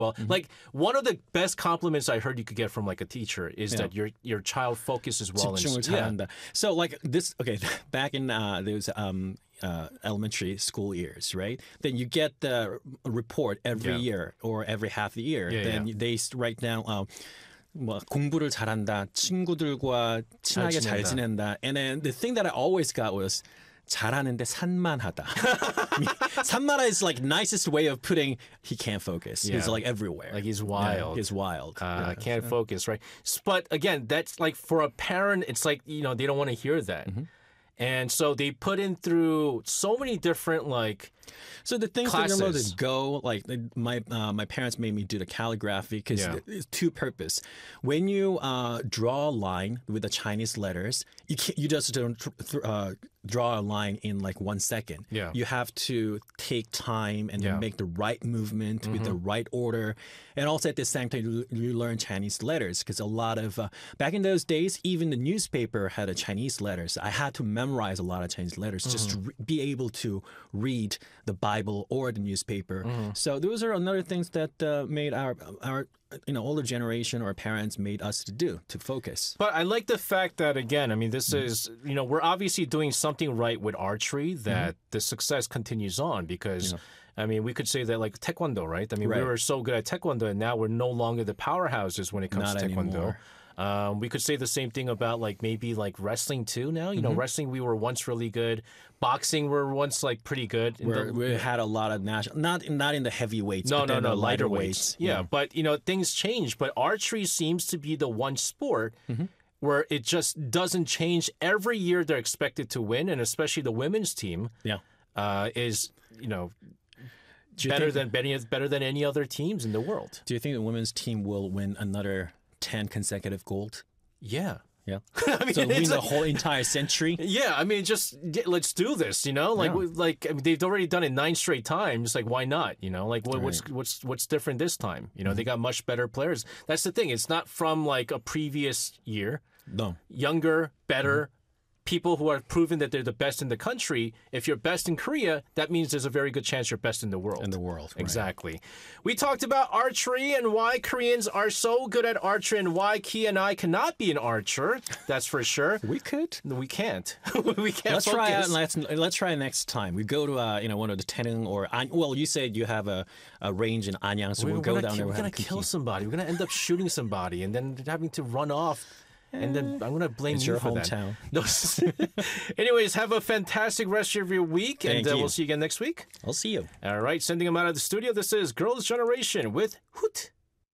Well, like one of the best compliments I heard you could get from like a teacher is that your child focuses well. 집중을 잘한다. So like this, okay, back in those elementary school years, right? Then you get the report every year or every half the year. Then they write down 뭐 공부를 잘한다, 친구들과 친하게 잘 지낸다. And then the thing that I always got was 잘하는데 산만하다. 산만하 is like nicest way of putting he can't focus. He's like everywhere. Like he's wild. He's wild. Can't focus, right? But again, that's like for a parent, it's like, you know, they don't want to hear that. And so they put in through so many different like so the things classes. that you're able to go like my parents made me do the calligraphy because it's two purpose. When you draw a line with the Chinese letters, you just don't draw a line in like 1 second. You have to take time and then make the right movement with the right order. And also at the same time, you learn Chinese letters because a lot of back in those days, even the newspaper had a Chinese letters. I had to memorize a lot of Chinese letters just to be able to read the Bible or the newspaper. So those are another things that made our older generation or parents made us to do to focus. But I like the fact that again, I mean, this is we're obviously doing something right with archery that the success continues on because. I mean, we could say that like Taekwondo, right? I mean, we were so good at Taekwondo and now we're no longer the powerhouses when it comes to Taekwondo. We could say the same thing about like maybe like wrestling too now. You know, wrestling we were once really good. Boxing we were once like pretty good. We had a lot of national, not in the heavyweights. No, lighter weights. Yeah, but things change. But archery seems to be the one sport where it just doesn't change. Every year they're expected to win, and especially the women's team is better than any other teams in the world. Do you think the women's team will win another 10 consecutive gold? Yeah. I mean, so win the whole entire century? Yeah, I mean, just let's do this, I mean, they've already done it 9 straight times. Like, why not? Like, what's different this time? They got much better players. That's the thing. It's not from like a previous year. No. Younger, better. People who are proven that they're the best in the country. If you're best in Korea, that means there's a very good chance you're best in the world. Right. Exactly. We talked about archery and why Koreans are so good at archery and why Ki and I cannot be an archer. That's for sure. We could. No, we can't. We can't. Let's try it. Let's try next time. We go to one of the Taenung or you said you have a range in Anyang, so we'll go down there. We're gonna kill somebody. We're gonna end up shooting somebody and then having to run off. And then I'm going to blame you for hometown. that. No. Anyways, have a fantastic rest of your week. Thank you. We'll see you again next week. I'll see you. All right. Sending them out of the studio. This is Girls' Generation with Hoot.